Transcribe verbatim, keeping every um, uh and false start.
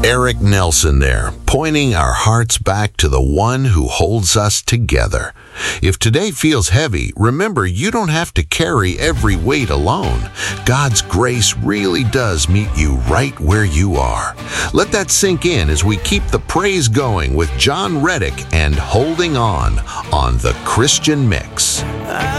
Eric Nelson there, pointing our hearts back to the one who holds us together. If today feels heavy, remember you don't have to carry every weight alone. God's grace really does meet you right where you are. Let that sink in as we keep the praise going with John Reddick and Holding On on The Christian Mix.